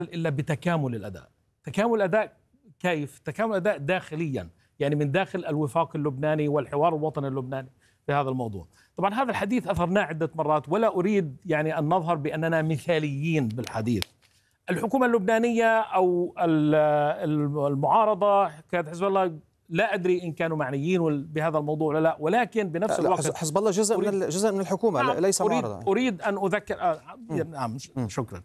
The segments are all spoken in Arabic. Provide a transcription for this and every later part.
إلا بتكامل الأداء. تكامل الأداء كيف؟ تكامل الأداء داخليا، يعني من داخل الوفاق اللبناني والحوار الوطني اللبناني في هذا الموضوع. طبعا هذا الحديث أثرناه عدة مرات، ولا أريد يعني أن نظهر بأننا مثاليين بالحديث. الحكومة اللبنانية أو المعارضة كانت حزب الله، لا أدري إن كانوا معنيين بهذا الموضوع ولا لا، ولكن بنفس الوقت حزب الله جزء من الحكومة. نعم، ليس معارضة. أريد أن أذكر نعم شكرا.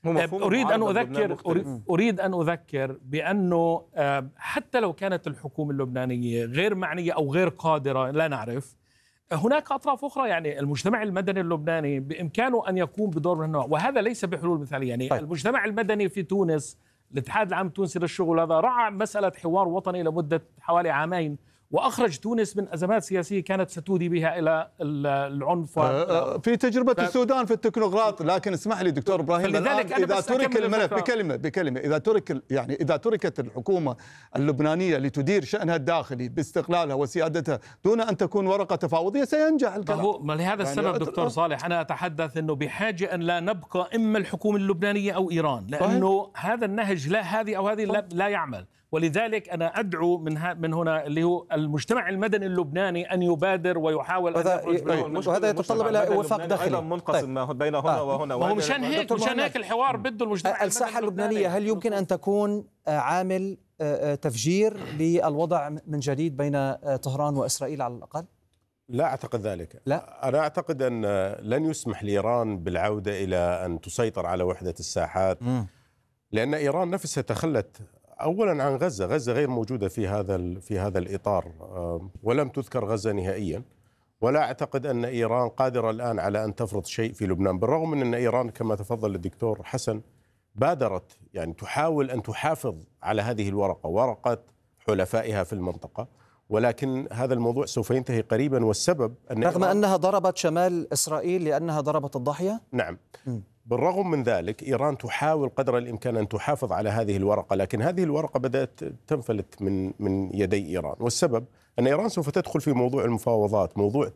أريد أن أذكر بأنه حتى لو كانت الحكومة اللبنانية غير معنية أو غير قادرة، لا نعرف، هناك أطراف أخرى. يعني المجتمع المدني اللبناني بإمكانه أن يقوم بدور من النوع، وهذا ليس بحلول مثالية. يعني طيب. المجتمع المدني في تونس، الاتحاد العام التونسي للشغل، هذا رعى مسألة حوار وطني لمدة حوالي عامين، وأخرج تونس من أزمات سياسية كانت ستودي بها إلى العنف. في تجربة السودان في التكنوقراط. لكن اسمح لي دكتور إبراهيم، إذا ترك الملف بكلمة إذا تركت الحكومة اللبنانية لتدير شأنها الداخلي باستقلالها وسيادتها دون أن تكون ورقة تفاوضية سينجح الكلام. لهذا السبب دكتور صالح أنا أتحدث أنه بحاجة أن لا نبقى إما الحكومة اللبنانية أو إيران، لأنه هذا النهج لا هذه أو هذه لا يعمل. ولذلك أنا أدعو من هنا اللي هو المجتمع المدني اللبناني أن يبادر ويحاول أن يخرج. وهذا يتطلب إلى وفاق داخلي أيضا منقسم بين هنا وهنا. هو مشان هيك الحوار بده المجتمع الساحة اللبنانية. هل يمكن أن تكون عامل تفجير للوضع من جديد بين طهران وإسرائيل على الأقل؟ لا أعتقد ذلك. لا؟ أنا أعتقد أن لن يسمح لإيران بالعودة إلى أن تسيطر على وحدة الساحات، لأن إيران نفسها تخلت أولا عن غزة. غزة غير موجودة في هذا الإطار، ولم تذكر غزة نهائيا. ولا أعتقد أن إيران قادرة الآن على أن تفرض شيء في لبنان، بالرغم من أن إيران كما تفضل الدكتور حسن بادرت، يعني تحاول أن تحافظ على هذه الورقة، ورقة حلفائها في المنطقة، ولكن هذا الموضوع سوف ينتهي قريبا. والسبب أن رغم أنها ضربت شمال إسرائيل لأنها ضربت الضاحية؟ نعم. بالرغم من ذلك إيران تحاول قدر الإمكان أن تحافظ على هذه الورقة، لكن هذه الورقة بدأت تنفلت من يدي إيران. والسبب أن إيران سوف تدخل في موضوع المفاوضات، موضوع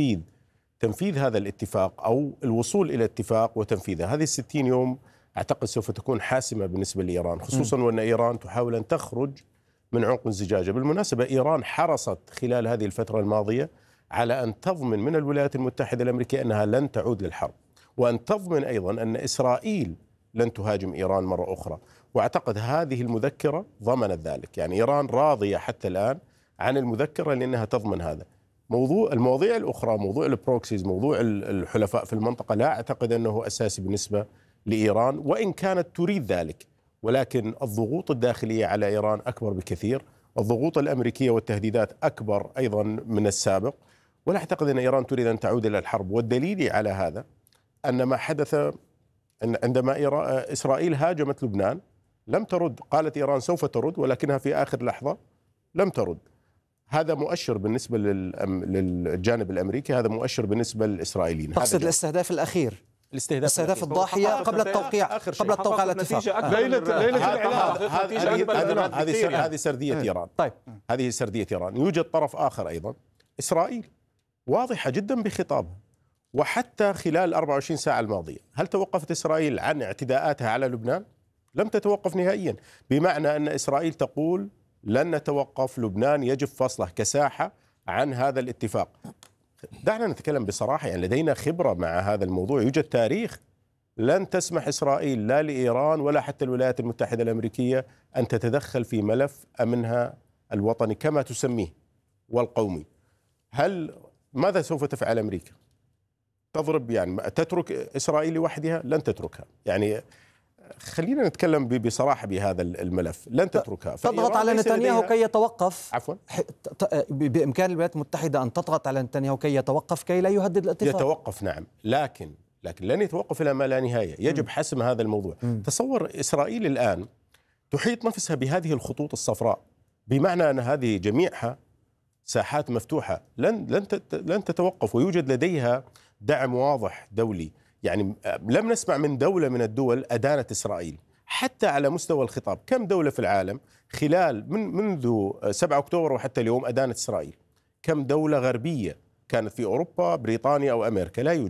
تنفيذ هذا الاتفاق أو الوصول إلى اتفاق وتنفيذه. هذه 60 يوم أعتقد سوف تكون حاسمة بالنسبة لإيران، خصوصا وأن إيران تحاول أن تخرج من عنق الزجاجة. بالمناسبة إيران حرصت خلال هذه الفترة الماضية على أن تضمن من الولايات المتحدة الأمريكية أنها لن تعود للحرب، وأن تضمن أيضا أن إسرائيل لن تهاجم إيران مرة أخرى. وأعتقد هذه المذكرة ضمنت ذلك. يعني إيران راضية حتى الآن عن المذكرة لأنها تضمن هذا. المواضيع الأخرى، موضوع البروكسيز، موضوع الحلفاء في المنطقة، لا أعتقد أنه أساسي بالنسبة لإيران، وإن كانت تريد ذلك. ولكن الضغوط الداخلية على إيران أكبر بكثير، الضغوط الأمريكية والتهديدات أكبر أيضا من السابق. ولا أعتقد أن إيران تريد أن تعود إلى الحرب. والدليل على هذا أن ما حدث عندما إسرائيل هاجمت لبنان لم ترد. قالت إيران سوف ترد، ولكنها في آخر لحظة لم ترد. هذا مؤشر بالنسبة للجانب الأمريكي، هذا مؤشر بالنسبة للإسرائيليين. تقصد الاستهداف الأخير، استهداف الضاحية قبل التوقيع الاتفاق. هذه سردية إيران. طيب، هذه سردية إيران. يوجد طرف آخر أيضا، إسرائيل، واضحة جدا بخطابها. وحتى خلال 24 ساعة الماضية هل توقفت إسرائيل عن اعتداءاتها على لبنان؟ لم تتوقف نهائيا. بمعنى أن إسرائيل تقول لن نتوقف، لبنان يجب فصله كساحة عن هذا الاتفاق. دعنا نتكلم بصراحة، يعني لدينا خبرة مع هذا الموضوع، يوجد تاريخ. لن تسمح إسرائيل لا لإيران ولا حتى الولايات المتحدة الأمريكية أن تتدخل في ملف أمنها الوطني كما تسميه والقومي. ماذا سوف تفعل أمريكا؟ تضرب، يعني تترك إسرائيل لوحدها؟ لن تتركها. يعني خلينا نتكلم بصراحة بهذا الملف، لن تتركها. تضغط على نتنياهو كي يتوقف. عفوا، بإمكان الولايات المتحدة أن تضغط على نتنياهو كي يتوقف، كي لا يهدد الاتفاق. يتوقف نعم، لكن لن يتوقف إلى ما لا نهاية. يجب حسم هذا الموضوع. تصور إسرائيل الآن تحيط نفسها بهذه الخطوط الصفراء، بمعنى أن هذه جميعها ساحات مفتوحة لن تتوقف، ويوجد لديها دعم واضح دولي. يعني لم نسمع من دولة من الدول أدانت إسرائيل حتى على مستوى الخطاب. كم دولة في العالم خلال منذ 7 أكتوبر وحتى اليوم أدانت إسرائيل؟ كم دولة غربية كانت في أوروبا، بريطانيا أو أمريكا؟ لا يوجد.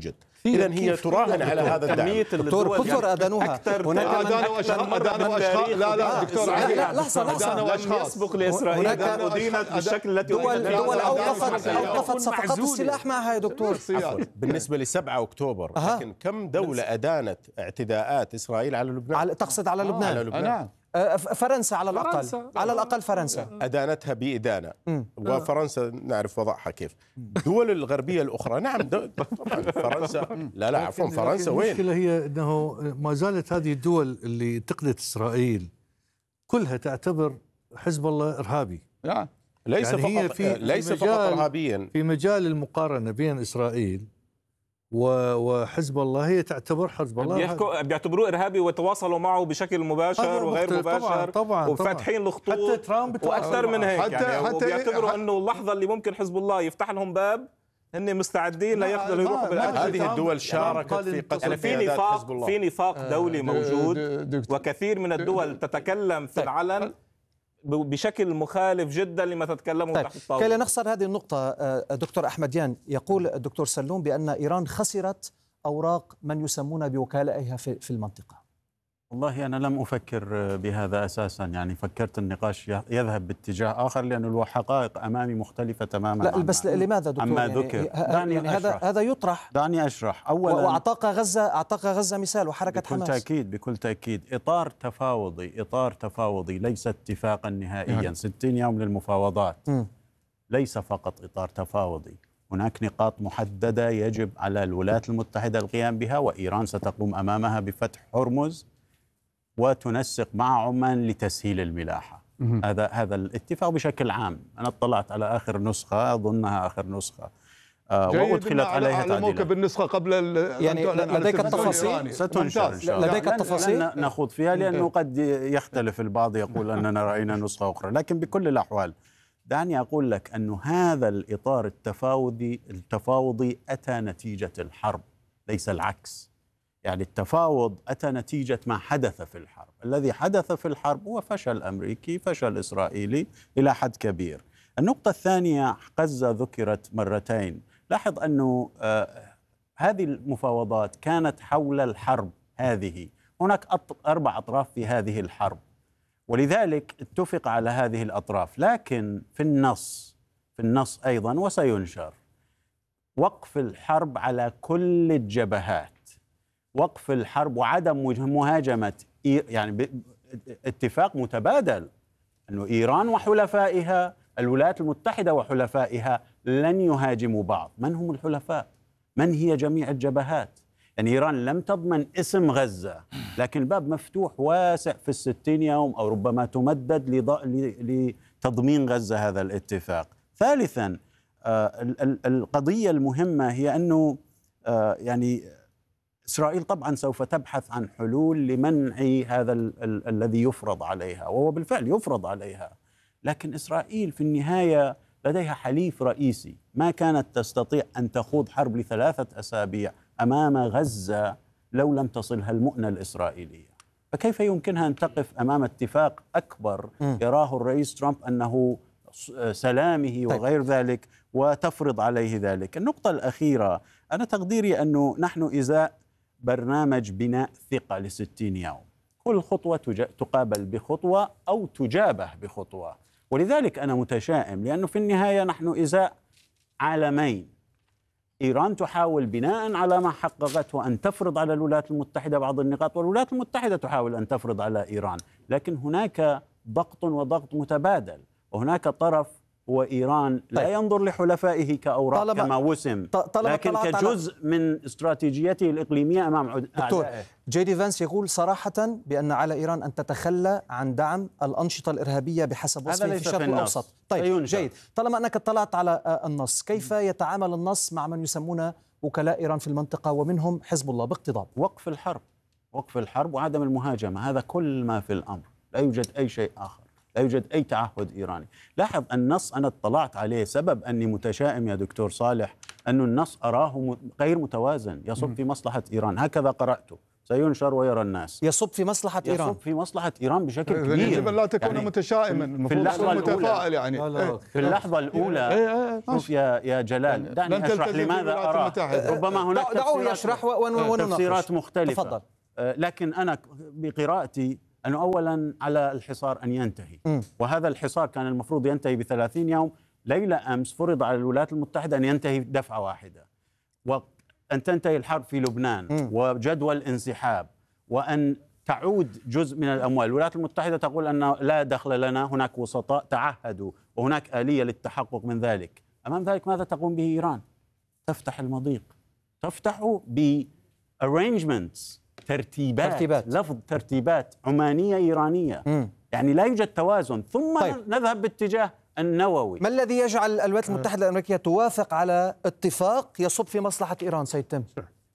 إذن هي تراهن على هذا الدعم. دكتور كثر أدانوها. هناك أدانوا أشخاص. لا دكتور علي، لحظة يسبق لإسرائيل أدينت بالشكل التي دول أوقفت صفقات السلاح معها يا دكتور. بالنسبة ل7 أكتوبر، لكن كم دولة أدانت اعتداءات إسرائيل على لبنان؟ تقصد على لبنان؟ على لبنان. فرنسا على الأقل. على الأقل فرنسا أدانتها بإدانة، وفرنسا نعرف وضعها كيف. الدول الغربية الأخرى نعم طبعا فرنسا لا عفوا فرنسا وين؟ المشكلة هي أنه ما زالت هذه الدول اللي انتقدت إسرائيل كلها تعتبر حزب الله إرهابي. ليس يعني فقط ليس فقط إرهابيا. في مجال المقارنة بين إسرائيل وحزب الله، هي تعتبر حزب الله بيعتبروه إرهابي ويتواصلوا معه بشكل مباشر وغير مباشر، طبعا وفاتحين الخطوط حتى ترامب وأكثر من هيك يعني، وبيعتبروا أنه اللحظة اللي ممكن حزب الله يفتح لهم باب هن مستعدين ليقدروا يروحوا بالأجل. هذه الدول شاركت في قتل قيادات حزب الله. في نفاق دولي موجود، وكثير من الدول تتكلم في العلن بشكل مخالف جدا لما تتكلموا تحت الطاولة. كي لا نخسر هذه النقطة دكتور أحمديان، يقول الدكتور سلوم بأن إيران خسرت أوراق من يسمون بوكالائها في المنطقة. والله أنا لم أفكر بهذا أساسا، يعني فكرت النقاش يذهب باتجاه آخر لأن الحقائق أمامي مختلفة تماما. لا بس لماذا دكتور؟ عما ذكر يعني هذا يطرح. دعني أشرح. أولا وأعطاك غزة مثال وحركة حماس. بكل تأكيد إطار تفاوضي ليس اتفاقا نهائيا. 60 يوم للمفاوضات ليس فقط إطار تفاوضي، هناك نقاط محددة يجب على الولايات المتحدة القيام بها، وإيران ستقوم أمامها بفتح هرمز وتنسق مع عمان لتسهيل الملاحة. هذا الاتفاق بشكل عام. أنا اطلعت على آخر نسخة، أظنها آخر نسخة، وأدخلت عليها تعديلات. بالنسخة قبل يعني لديك التفاصيل؟ ستنشر إن شاء الله. لديك التفاصيل؟ لن نخوض فيها لأنه قد يختلف البعض، يقول أننا رأينا نسخة أخرى، لكن بكل الأحوال دعني أقول لك أنه هذا الإطار التفاوضي أتى نتيجة الحرب ليس العكس. يعني التفاوض أتى نتيجة ما حدث في الحرب. الذي حدث في الحرب هو فشل أمريكي، فشل إسرائيلي إلى حد كبير. النقطة الثانية، غزة ذكرت مرتين. لاحظ أنه هذه المفاوضات كانت حول الحرب هذه. هناك 4 أطراف في هذه الحرب، ولذلك اتفق على هذه الأطراف. لكن في النص أيضا وسينشر وقف الحرب على كل الجبهات، وقف الحرب وعدم مهاجمة، يعني اتفاق متبادل أنه إيران وحلفائها، الولايات المتحدة وحلفائها لن يهاجموا بعض. من هم الحلفاء؟ من هي جميع الجبهات؟ يعني إيران لم تضمن اسم غزة، لكن الباب مفتوح واسع في 60 يوم أو ربما تمدد لتضمين غزة هذا الاتفاق. ثالثا، القضية المهمة هي أنه يعني إسرائيل طبعا سوف تبحث عن حلول لمنع هذا الذي يفرض عليها، وهو بالفعل يفرض عليها. لكن إسرائيل في النهاية لديها حليف رئيسي، ما كانت تستطيع أن تخوض حرب ل3 أسابيع أمام غزة لو لم تصلها المؤنة الإسرائيلية. فكيف يمكنها أن تقف أمام اتفاق أكبر يراه الرئيس ترامب أنه سلامه وغير ذلك وتفرض عليه ذلك؟ النقطة الأخيرة، أنا تقديري أنه نحن إزاء برنامج بناء ثقة ل60 يوم، كل خطوة تقابل بخطوة أو تجابه بخطوة، ولذلك أنا متشائم، لأنه في النهاية نحن إزاء عالمين. إيران تحاول بناء على ما حققته أن تفرض على الولايات المتحدة بعض النقاط، والولايات المتحدة تحاول أن تفرض على إيران، لكن هناك ضغط متبادل، وهناك طرف هو إيران لا ينظر لحلفائه كأوراق كما وسم، لكن كجزء من استراتيجيته الإقليمية أمام أعدائه. جيدي فانس يقول صراحة بأن على إيران أن تتخلى عن دعم الأنشطة الإرهابية بحسب وصفه في الشرق الأوسط. طيب جيد، طالما أنك اطلعت على النص، كيف يتعامل النص مع من يسمون وكلاء إيران في المنطقة ومنهم حزب الله باقتضاب؟ وقف الحرب وعدم المهاجمة، هذا كل ما في الأمر، لا يوجد أي شيء آخر، لا يوجد أي تعهد إيراني. لاحظ النص أنا اطلعت عليه، سبب أني متشائم يا دكتور صالح أن النص أراه غير متوازن، يصب في مصلحة إيران، هكذا قرأته، سينشر ويرى الناس. يصب في مصلحة إيران. يصب في مصلحة إيران بشكل كبير. يجب لا تكون يعني متشائما، في اللحظة متفائل يعني. في اللحظة الأولى شوف يا جلال، دعني أشرح لماذا أرى. ربما هناك دعوه يشرح تفسيرات مختلفة. تفضل. لكن أنا بقراءتي أنه أولا على الحصار أن ينتهي، وهذا الحصار كان المفروض ينتهي ب30 يوم. ليلة أمس فرض على الولايات المتحدة أن ينتهي دفعة واحدة، وأن تنتهي الحرب في لبنان وجدول انسحاب، وأن تعود جزء من الأموال. الولايات المتحدة تقول أن لا دخل لنا، هناك وسطاء تعهدوا وهناك آلية للتحقق من ذلك. أمام ذلك ماذا تقوم به إيران؟ تفتح المضيق، تفتح arrangements، ترتيبات. لفظ ترتيبات عمانية إيرانية. يعني لا يوجد توازن. ثم نذهب باتجاه النووي. ما الذي يجعل الولايات المتحدة الأمريكية توافق على اتفاق يصب في مصلحة إيران؟ سيد تم.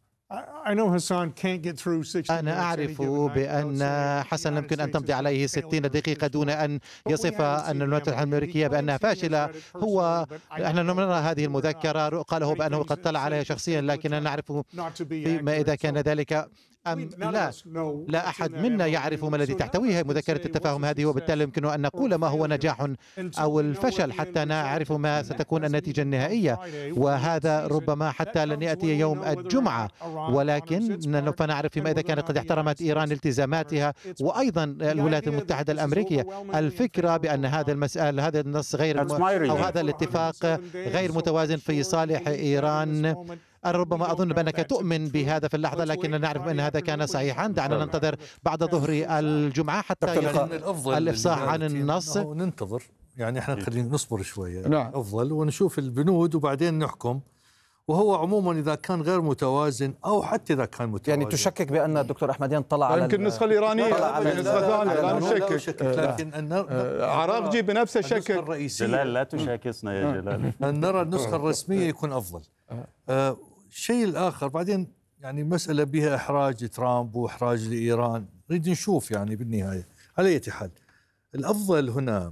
أنا أعرف بأن حسن يمكن أن تمضي عليه 60 دقيقة دون أن يصف أن الولايات المتحدة الأمريكية بأنها فاشلة. هو نحن نرى هذه المذكرة، قاله بأنه قد طلع عليها شخصيا، لكننا نعرف فيما إذا كان ذلك أم لا. لا أحد منا يعرف ما الذي تحتويها مذكرة التفاهم هذه، وبالتالي يمكن أن نقول ما هو نجاح أو الفشل حتى نعرف ما ستكون النتيجة النهائية، وهذا ربما حتى لن يأتي يوم الجمعة. ولكن سوف نعرف فيما إذا كانت قد احترمت إيران التزاماتها وأيضا الولايات المتحدة الأمريكية. الفكرة بأن هذا المسألة، هذا النص غير أو هذا الاتفاق غير متوازن في صالح إيران. ربما أظن بأنك تؤمن بهذا في اللحظة، لكن نعرف أن هذا كان صحيحا. دعنا ننتظر بعد ظهر الجمعة حتى الإفصاح عن النص. ننتظر يعني احنا خلينا نصبر شوية. نعم. أفضل ونشوف البنود وبعدين نحكم. وهو عموما إذا كان غير متوازن أو حتى إذا كان متوازن، يعني تشكك بأن الدكتور أحمديان طلع على يمكن النسخة الإيرانية، نسخة ثانية لا نشكك، لكن عراقجي بنفس الشكل. جلال لا تشاكسنا يا جلال. أن نرى النسخة الرسمية يكون أفضل. الشيء الآخر بعدين يعني مسألة بها إحراج ترامب وإحراج لإيران، نريد نشوف يعني بالنهاية على أي حال الأفضل هنا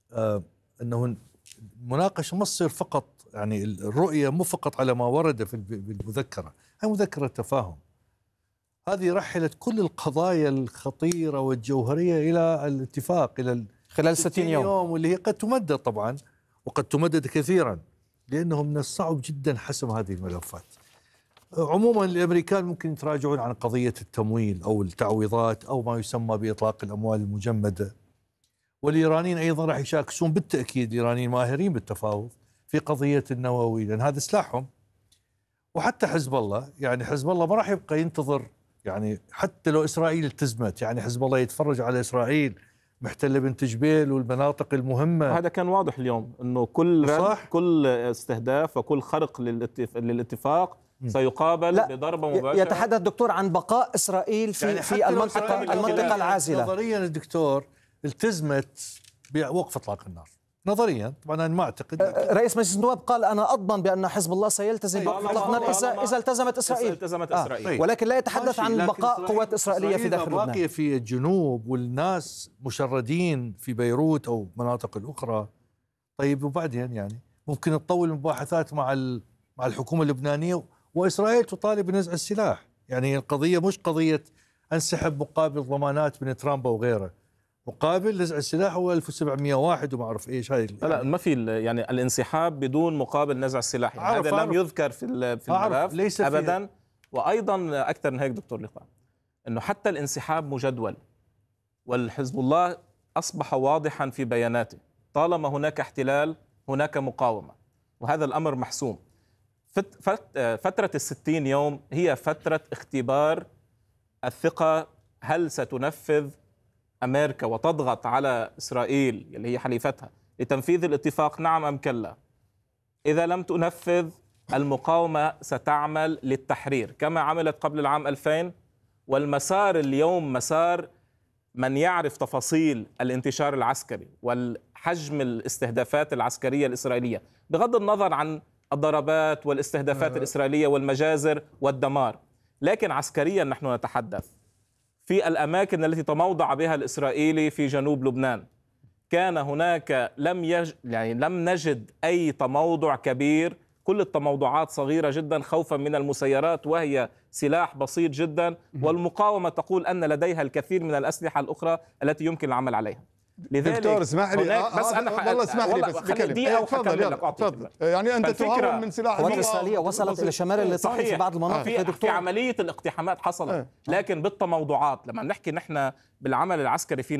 أنه المناقشة ما تصير فقط يعني الرؤية مو فقط على ما ورد في المذكرة. هي مذكرة تفاهم، هذه رحلت كل القضايا الخطيرة والجوهرية إلى الاتفاق إلى خلال 60 يوم، واللي هي قد تمدد طبعا وقد تمدد كثيرا، لأنه من الصعب جدا حسم هذه الملفات. عموما الأمريكان ممكن يتراجعون عن قضية التمويل أو التعويضات أو ما يسمى بإطلاق الأموال المجمدة، والإيرانيين أيضا راح يشاكسون بالتأكيد، الإيرانيين ماهرين بالتفاوض في قضية النووي لأن هذا سلاحهم. وحتى حزب الله، يعني حزب الله ما راح يبقى ينتظر، يعني حتى لو إسرائيل التزمت، يعني حزب الله يتفرج على إسرائيل محتلة بنت جبيل والمناطق المهمة. هذا كان واضح اليوم أنه كل استهداف وكل خرق للاتفاق سيقابل بضربة مباشرة. يتحدث الدكتور عن بقاء إسرائيل في, يعني في المنطقة العازلة. نظريا الدكتور التزمت بوقف إطلاق النار نظريا. طبعا أنا ما أعتقد. رئيس مجلس النواب قال أنا أضمن بأن حزب الله سيلتزم بوقف إطلاق النار إذا التزمت إسرائيل. ولكن لا يتحدث عن بقاء قوات إسرائيلية في داخل لبنان. باقية في الجنوب والناس مشردين في بيروت أو مناطق الأخرى. طيب وبعدين يعني ممكن تطول المباحثات مع الحكومة اللبنانية، وإسرائيل تطالب بنزع السلاح. يعني القضية مش قضية أنسحب مقابل ضمانات من ترامب وغيره، مقابل نزع السلاح هو 1701 وما أعرف إيش هاي. لا ما في يعني الانسحاب بدون مقابل نزع السلاح، يعني هذا لم يذكر في الملف أبدا. وأيضا أكثر من هيك دكتور لقاء، أنه حتى الانسحاب مجدول، والحزب الله أصبح واضحا في بياناته، طالما هناك احتلال هناك مقاومة، وهذا الأمر محسوم. فترة 60 يوم هي فترة اختبار الثقة. هل ستنفذ أمريكا وتضغط على إسرائيل اللي هي حليفتها لتنفيذ الاتفاق، نعم أم كلا؟ إذا لم تنفذ، المقاومة ستعمل للتحرير كما عملت قبل العام 2000. والمسار اليوم مسار من يعرف تفاصيل الانتشار العسكري والحجم الاستهدافات العسكرية الإسرائيلية، بغض النظر عن الضربات والاستهدافات الإسرائيلية والمجازر والدمار، لكن عسكريا نحن نتحدث في الأماكن التي تموضع بها الإسرائيلي في جنوب لبنان. كان هناك لم نجد أي تموضع كبير، كل التموضعات صغيرة جدا خوفا من المسيرات وهي سلاح بسيط جدا، والمقاومة تقول أن لديها الكثير من الأسلحة الأخرى التي يمكن العمل عليها. لذلك دكتور اسمح لي بس أنا والله اسمح لي بس بكلمة. تفضل. يعني أنت تهرب من سلاح القوات الإسرائيلية وصلت إلى شمال اللقاء في بعض المناطق في عملية الاقتحامات حصلت، لكن بالتموضعات. لما نحكي نحن بالعمل العسكري في